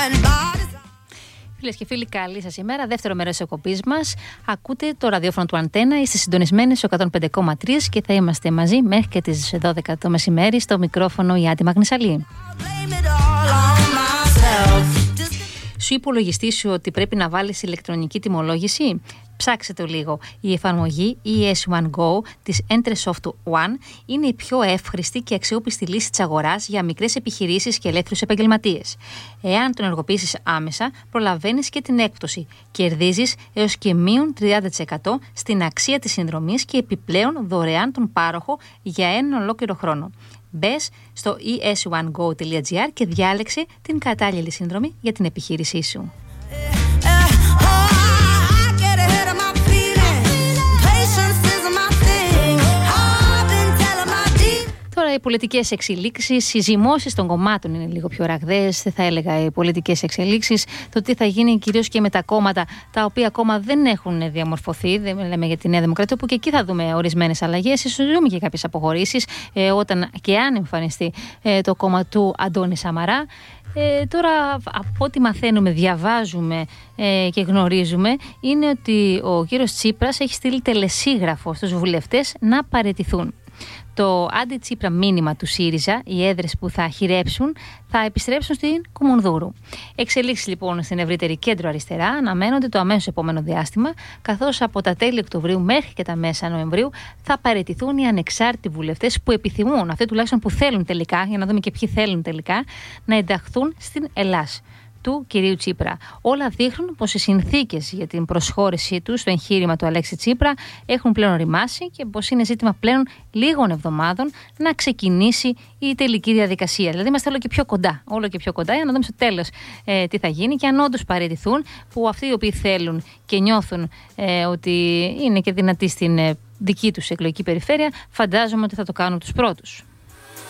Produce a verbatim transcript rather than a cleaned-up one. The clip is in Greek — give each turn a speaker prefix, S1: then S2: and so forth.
S1: Φίλες και φίλοι, καλή σας ημέρα. Δεύτερο μέρος της εκπομπής μας. Ακούτε το ραδιόφωνο του Αντένα. Είστε συντονισμένοι στο εκατόν πέντε κόμμα τρία και θα είμαστε μαζί μέχρι και τις δώδεκα το μεσημέρι στο μικρόφωνο η Άντι Μαγνησαλή. Σου υπολογιστή σου ότι πρέπει να βάλεις ηλεκτρονική τιμολόγηση? Ψάξτε το λίγο. Η εφαρμογή ι ες One Go της Entresoft One είναι η πιο εύχρηστη και αξιόπιστη λύση της αγοράς για μικρές επιχειρήσεις και ελεύθερους επαγγελματίες. Εάν τον ενεργοποιήσεις άμεσα, προλαβαίνεις και την έκπτωση. Κερδίζεις έως και μείον τριάντα τοις εκατό στην αξία της συνδρομής και επιπλέον δωρεάν τον πάροχο για έναν ολόκληρο χρόνο. Μπες στο ι ες one go τελεία τζι άρ και διάλεξε την κατάλληλη σύνδρομη για την επιχείρησή σου. Τώρα οι πολιτικές εξελίξεις, οι ζυμώσεις των κομμάτων είναι λίγο πιο ραγδαίες, δεν θα έλεγα οι πολιτικές εξελίξεις. Το τι θα γίνει κυρίως και με τα κόμματα τα οποία ακόμα δεν έχουν διαμορφωθεί, δεν λέμε για τη Νέα Δημοκρατία, που και εκεί θα δούμε ορισμένες αλλαγές, ίσως δούμε και κάποιες αποχωρήσεις, ε, όταν και αν εμφανιστεί ε, το κόμμα του Αντώνη Σαμαρά. Ε, τώρα από ό,τι μαθαίνουμε, διαβάζουμε ε, και γνωρίζουμε, είναι ότι ο κύριος Τσίπρας έχει στείλει τελεσίγραφο στους βουλευτές να παραιτηθούν. Το αντι-Τσίπρα μήνυμα του ΣΥΡΙΖΑ, οι έδρες που θα χειρέψουν, θα επιστρέψουν στην Κουμουνδούρου. Εξελίξεις λοιπόν στην ευρύτερη κέντρο αριστερά αναμένονται το αμέσως επόμενο διάστημα, καθώς από τα τέλη Οκτωβρίου μέχρι και τα μέσα Νοεμβρίου θα παραιτηθούν οι ανεξάρτητοι βουλευτές που επιθυμούν, αυτοί τουλάχιστον που θέλουν τελικά, για να δούμε και ποιοι θέλουν τελικά, να ενταχθούν στην Ελλάς του κυρίου Τσίπρα. Όλα δείχνουν πως οι συνθήκες για την προσχώρησή του στο εγχείρημα του Αλέξη Τσίπρα έχουν πλέον οριμάσει και πως είναι ζήτημα πλέον λίγων εβδομάδων να ξεκινήσει η τελική διαδικασία. Δηλαδή είμαστε όλο και πιο κοντά, όλο και πιο κοντά για να δούμε στο τέλος ε, τι θα γίνει και αν όντως παραιτηθούν, που αυτοί οι οποίοι θέλουν και νιώθουν ε, ότι είναι και δυνατοί στην ε, δική τους εκλογική περιφέρεια, φαντάζομαι ότι θα το κάνουν τους πρώτους.